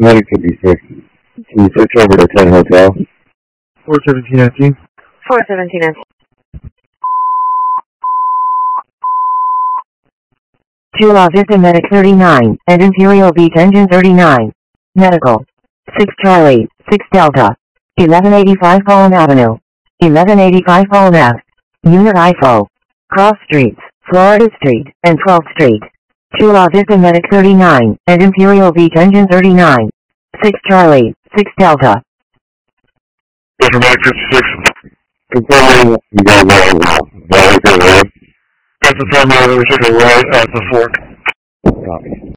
956. Can you switch over to 10 Hotel? 41719. 41719. 2 La Vista Medic 39, and Imperial Beach Engine 39. Medical. 6 Charlie, 6 Delta. 1185 Palm Avenue. 1185 Palm Ave. Unit IFO. Cross Streets, Florida Street, and 12th Street. 2 La Vista Medic 39, and Imperial Beach Engine 39. 6 Charlie, 6 Delta. Delta Medic 56. Confirming you got Valley Road. That's the time we took a right at the fork. Copy.